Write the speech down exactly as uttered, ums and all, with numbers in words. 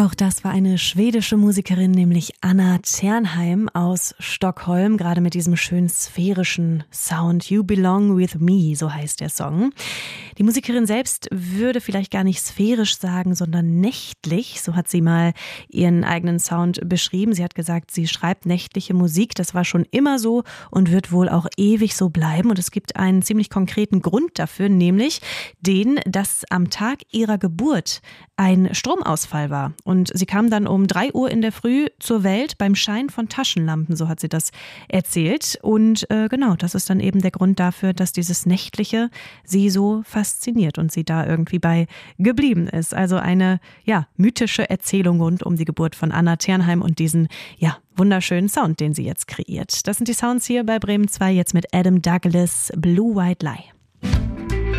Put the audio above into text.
Auch das war eine schwedische Musikerin, nämlich Anna Ternheim aus Stockholm, gerade mit diesem schönen sphärischen Sound. You Belong With Me, so heißt der Song. Die Musikerin selbst würde vielleicht gar nicht sphärisch sagen, sondern nächtlich. So hat sie mal ihren eigenen Sound beschrieben. Sie hat gesagt, sie schreibt nächtliche Musik. Das war schon immer so und wird wohl auch ewig so bleiben. Und es gibt einen ziemlich konkreten Grund dafür, nämlich den, dass am Tag ihrer Geburt ein Stromausfall war. Und sie kam dann um drei Uhr in der Früh zur Welt beim Schein von Taschenlampen, so hat sie das erzählt. Und äh, genau, das ist dann eben der Grund dafür, dass dieses Nächtliche sie so fasziniert und sie da irgendwie bei geblieben ist. Also eine, ja, mythische Erzählung rund um die Geburt von Anna Ternheim und diesen, ja, wunderschönen Sound, den sie jetzt kreiert. Das sind die Sounds hier bei Bremen zwei, jetzt mit Adam Douglas, Blue White Lie.